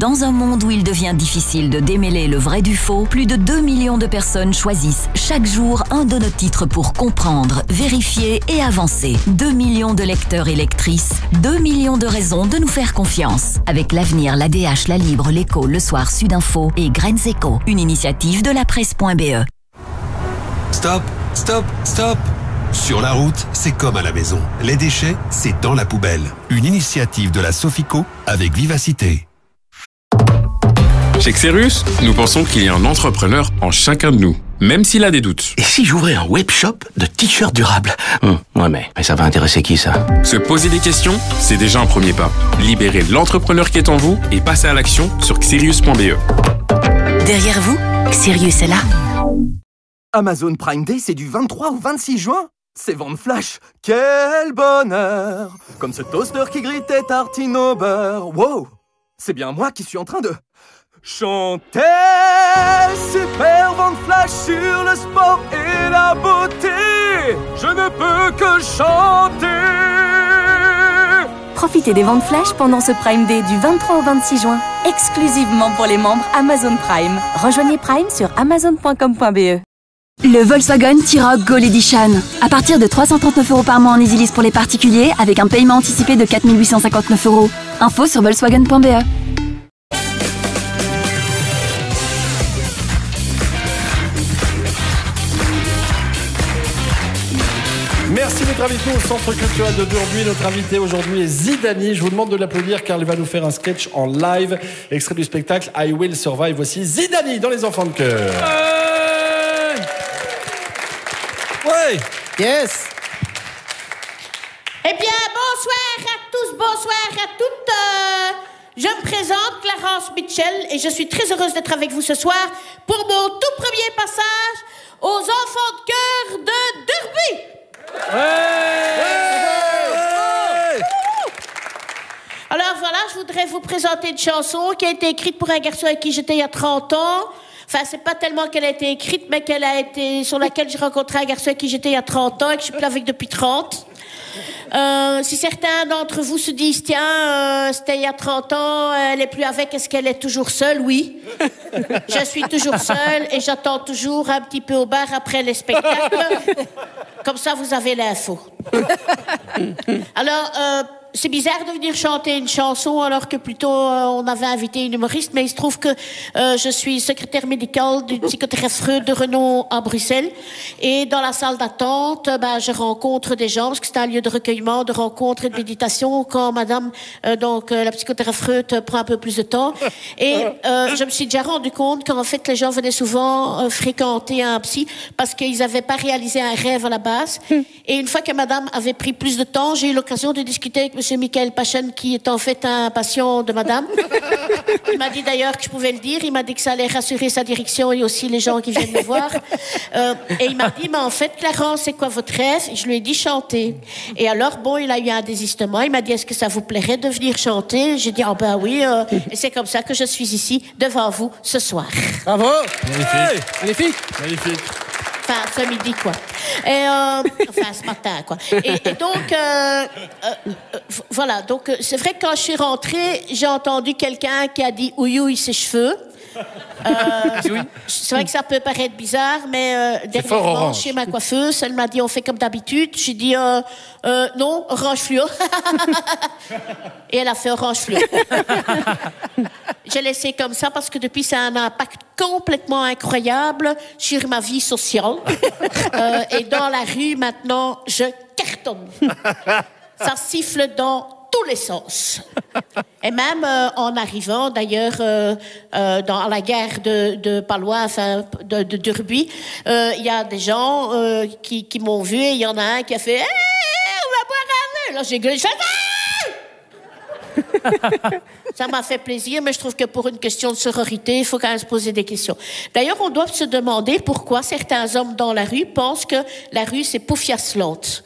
Dans un monde où il devient difficile de démêler le vrai du faux, plus de 2 millions de personnes choisissent chaque jour un de nos titres pour comprendre, vérifier et avancer. 2 millions de lecteurs et lectrices, 2 millions de raisons de nous faire confiance. Avec l'avenir, l'ADH, La Libre, l'Écho, Le Soir, Sudinfo et Graines Éco, une initiative de la presse.be. Stop, stop, stop! Sur la route, c'est comme à la maison. Les déchets, c'est dans la poubelle. Une initiative de la Sofico avec vivacité. Chez Xerius, nous pensons qu'il y a un entrepreneur en chacun de nous, même s'il a des doutes. Et si j'ouvrais un webshop de t-shirts durables? Ouais, mais ça va intéresser qui, ça? Se poser des questions, c'est déjà un premier pas. Libérez l'entrepreneur qui est en vous et passez à l'action sur xerius.be. Derrière vous, Xerius est là. Amazon Prime Day, c'est du 23 au 26 juin. C'est vente flash. Quel bonheur! Comme ce toaster qui grille tes tartines au beurre. Wow! C'est bien moi qui suis en train de... chanter. Super vente flash sur le sport et la beauté. Je ne peux que chanter. Profitez des ventes flash pendant ce Prime Day du 23 au 26 juin, exclusivement pour les membres Amazon Prime. Rejoignez Prime sur amazon.com.be. Le Volkswagen T-Roc Gold Edition. À partir de 339 € par mois en EasyLease pour les particuliers, avec un paiement anticipé de 4 859 €. Info sur volkswagen.be. Merci d'être avec nous au Centre culturel de Durbuy. Notre invité aujourd'hui est Zidani. Je vous demande de l'applaudir car il va nous faire un sketch en live, extrait du spectacle I Will Survive. Voici Zidani dans Les Enfants de Cœur. Ouais. Yes. Eh bien, bonsoir à tous, bonsoir à toutes. Je me présente, Clarence Mitchell, et je suis très heureuse d'être avec vous ce soir pour mon tout premier passage aux Enfants de Cœur de Durbuy. Alors voilà, je voudrais vous présenter une chanson qui a été écrite pour un garçon avec qui j'étais il y a 30 ans. Enfin, c'est pas tellement qu'elle a été écrite, mais qu'elle a été sur laquelle j'ai rencontré un garçon avec qui j'étais il y a 30 ans et que je suis plus avec depuis 30. Si certains d'entre vous se disent, tiens, c'était il y a 30 ans, elle est plus avec, est-ce qu'elle est toujours seule? Oui. Je suis toujours seule et j'attends toujours un petit peu au bar après les spectacles. Comme ça, vous avez l'info. Alors, c'est bizarre de venir chanter une chanson alors que plutôt on avait invité une humoriste, mais il se trouve que je suis secrétaire médicale d'une psychothérapeute de renom à Bruxelles et dans la salle d'attente, je rencontre des gens parce que c'est un lieu de recueillement, de rencontre et de méditation quand madame, la psychothérapeute prend un peu plus de temps et je me suis déjà rendu compte qu'en fait les gens venaient souvent fréquenter un psy parce qu'ils n'avaient pas réalisé un rêve à la base et une fois que madame avait pris plus de temps, j'ai eu l'occasion de discuter avec monsieur Michael Pachen, qui est en fait un patient de madame. Il m'a dit d'ailleurs que je pouvais le dire. Il m'a dit que ça allait rassurer sa direction et aussi les gens qui viennent me voir. Et il m'a dit, mais en fait, Clarence, c'est quoi votre rêve? Je lui ai dit chanter. Et alors, bon, il a eu un désistement. Il m'a dit, est-ce que ça vous plairait de venir chanter? J'ai dit, oui. Et c'est comme ça que je suis ici, devant vous, ce soir. Bravo. Magnifique. Hey. Magnifique. Magnifique. Enfin, ce midi, quoi. Et, ce matin, quoi. Et donc, voilà. Donc, c'est vrai que quand je suis rentrée, j'ai entendu quelqu'un qui a dit « ouïouille ses cheveux ». C'est vrai que ça peut paraître bizarre, mais dernièrement, chez ma coiffeuse, elle m'a dit « on fait comme d'habitude ». J'ai dit « non, orange fluo ». Et elle a fait orange fluo. J'ai laissé comme ça parce que depuis, ça a un impact complètement incroyable sur ma vie sociale. Et dans la rue, maintenant, je cartonne. Ça siffle dans tous les sens. Et même en arrivant, d'ailleurs, dans la gare de Palois, enfin, de Durbuy, il y a des gens qui m'ont vu et il y en a un qui a fait « Hey, on va boire un verre !» Là, j'ai gueulé, ça m'a fait plaisir, mais je trouve que pour une question de sororité, il faut quand même se poser des questions. D'ailleurs, on doit se demander pourquoi certains hommes dans la rue pensent que la rue, c'est Poufias-Lante.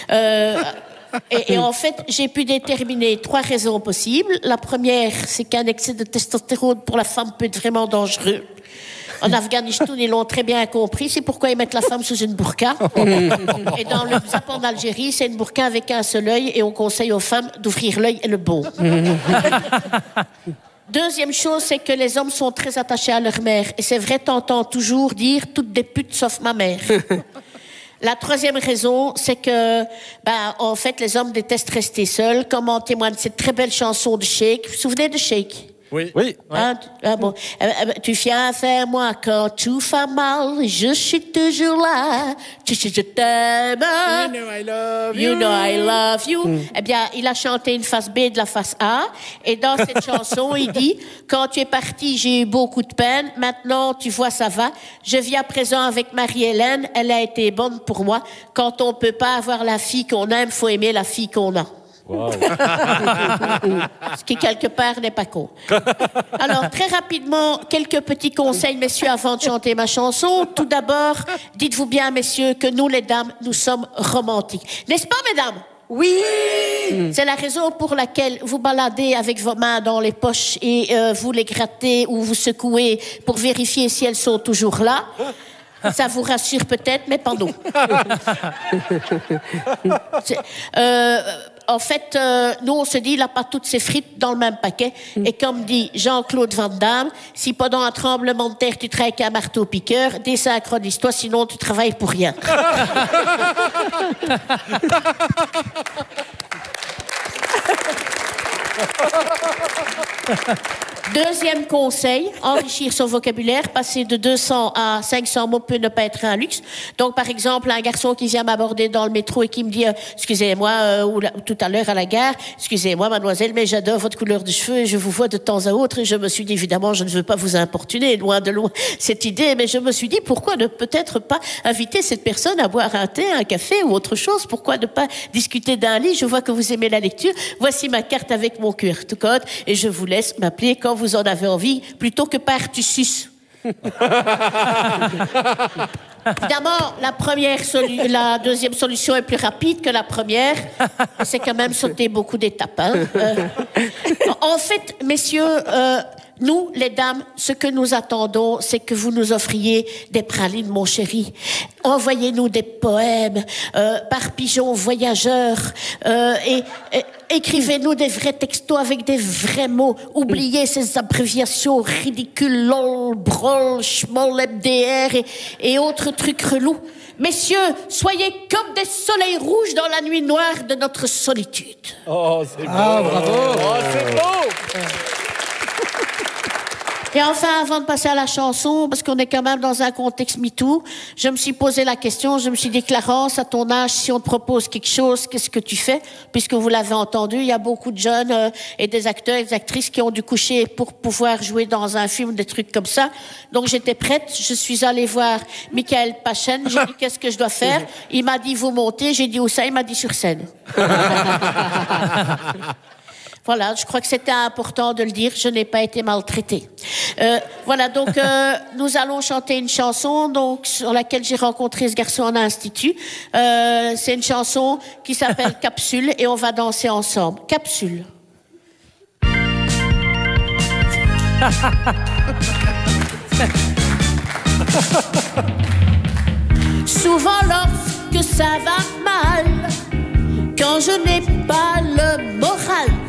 Et en fait, j'ai pu déterminer 3 raisons possibles. La première, c'est qu'un excès de testostérone pour la femme peut être vraiment dangereux. En Afghanistan, ils l'ont très bien compris. C'est pourquoi ils mettent la femme sous une burqa. Et dans le ZAP en Algérie, c'est une burqa avec un seul œil et on conseille aux femmes d'ouvrir l'œil et le bon. Deuxième chose, c'est que les hommes sont très attachés à leur mère. Et c'est vrai, t'entends toujours dire toutes des putes sauf ma mère. La troisième raison, c'est que, en fait, les hommes détestent rester seuls, comme en témoigne cette très belle chanson de Shake. Vous vous souvenez de Shake? Oui. Hein? Ah bon. Tu viens faire moi quand tout fait mal, je suis toujours là. Je t'aime. You know I love you. You know I love you. Eh bien, il a chanté une face B de la face A. Et dans cette chanson, il dit, quand tu es parti, j'ai eu beaucoup de peine. Maintenant, tu vois, ça va. Je vis à présent avec Marie-Hélène. Elle a été bonne pour moi. Quand on peut pas avoir la fille qu'on aime, faut aimer la fille qu'on a. Wow. Ce qui, quelque part, n'est pas con. Alors, très rapidement, quelques petits conseils, messieurs, avant de chanter ma chanson. Tout d'abord, dites-vous bien, messieurs, que nous, les dames, nous sommes romantiques. N'est-ce pas, mesdames? Oui. C'est la raison pour laquelle vous baladez avec vos mains dans les poches et vous les grattez ou vous secouez pour vérifier si elles sont toujours là. Ça vous rassure peut-être, mais pas nous. En fait, nous, on se dit, il n'a pas toutes ses frites dans le même paquet. Et comme dit Jean-Claude Van Damme, si pendant un tremblement de terre, tu travailles avec un marteau-piqueur, désynchronise-toi, sinon tu travailles pour rien. Deuxième conseil, enrichir son vocabulaire, passer de 200 à 500 mots peut ne pas être un luxe. Donc, par exemple, un garçon qui vient m'aborder dans le métro et qui me dit excusez-moi, ou tout à l'heure à la gare, excusez-moi, mademoiselle, mais j'adore votre couleur de cheveux et je vous vois de temps à autre. Et je me suis dit, évidemment, je ne veux pas vous importuner, loin de loin cette idée, mais je me suis dit, pourquoi ne peut-être pas inviter cette personne à boire un thé, un café ou autre chose? Pourquoi ne pas discuter d'un livre? Je vois que vous aimez la lecture. Voici ma carte avec mon QR code et je vous laisse m'appeler quand vous en avez envie, plutôt que par tu suces. Évidemment, la deuxième solution est plus rapide que la première. C'est quand même sauter beaucoup d'étapes. Hein. En fait, messieurs, nous, les dames, ce que nous attendons, c'est que vous nous offriez des pralines, mon chéri. Envoyez-nous des poèmes par pigeon voyageur et écrivez-nous des vrais textos avec des vrais mots. Oubliez ces abréviations ridicules, lol, brol, schmoll, MDR et autres trucs relous. Messieurs, soyez comme des soleils rouges dans la nuit noire de notre solitude. Oh, c'est beau. Ah, bravo. Oh, c'est beau. Et enfin, avant de passer à la chanson, parce qu'on est quand même dans un contexte MeToo, je me suis posé la question, je me suis dit, Clarence, à ton âge, si on te propose quelque chose, qu'est-ce que tu fais? Puisque vous l'avez entendu, il y a beaucoup de jeunes et des acteurs et des actrices qui ont dû coucher pour pouvoir jouer dans un film, des trucs comme ça. Donc j'étais prête, je suis allée voir Michael Pachen, j'ai dit, qu'est-ce que je dois faire? Il m'a dit, vous montez, j'ai dit, où ça? Il m'a dit, sur scène. Voilà, je crois que c'était important de le dire, je n'ai pas été maltraitée. Voilà, donc nous allons chanter une chanson donc, sur laquelle j'ai rencontré ce garçon en institut. C'est une chanson qui s'appelle Capsule et on va danser ensemble. Capsule. Souvent lorsque ça va mal, quand je n'ai pas le moral,